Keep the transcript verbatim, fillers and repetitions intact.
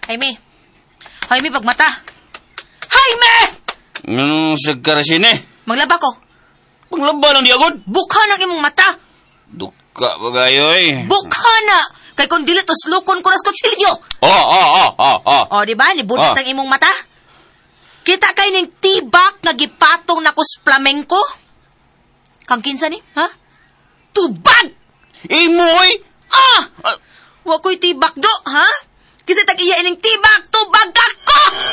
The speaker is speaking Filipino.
Jaime. Jaime, pagmata. Jaime! Anong sagkarasin eh? Maglaba ko. Paglaba lang di agad. Bukha ng imong mata. Duka ba kayo eh? Bukha na! Kay kung dili to slukon ko na sa kutsilyo. Oh, oh, oh, oh, oh. O, di ba? Nibunot Ah. ng imong mata. Kita kay ning tibak nga gipatong na kus flamenco. Kang kinsa ni, ha? Tubag! Imo eh! Ah! Wa ko'y tibak do, ha? Kasi tag-iya ining tibak, tubag kako!